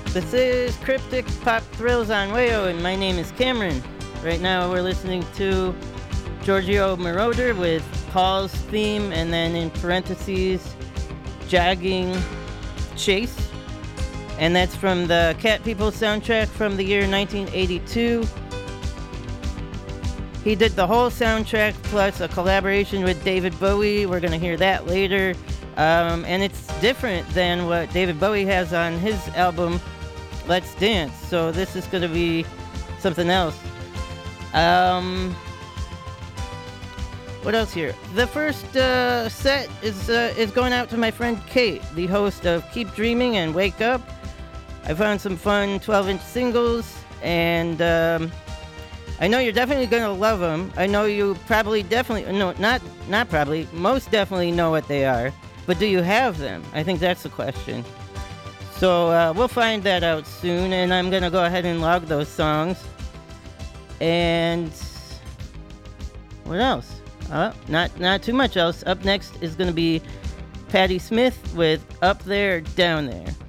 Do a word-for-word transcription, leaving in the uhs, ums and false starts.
This is Cryptic Pop Thrills on Wayo, and my name is Cameron. Right now we're listening to Giorgio Moroder with Paul's theme, and then in parentheses, Jogging Chase. And that's from the Cat People soundtrack from the year nineteen eighty-two. He did the whole soundtrack plus a collaboration with David Bowie. We're going to hear that later. Um, and it's different than what David Bowie has on his album, Let's Dance. So this is going to be something else. Um, what else here? The first uh, set is uh, is going out to my friend Kate, the host of Keep Dreaming and Wake Up. I found some fun twelve-inch singles, and um, I know you're definitely going to love them. I know you probably definitely, no, not not probably, most definitely know what they are. But do you have them? I think that's the question. So uh, we'll find that out soon, and I'm going to go ahead and log those songs. And what else? Uh, not not too much else. Up next is going to be Patti Smith with Up There, Down There.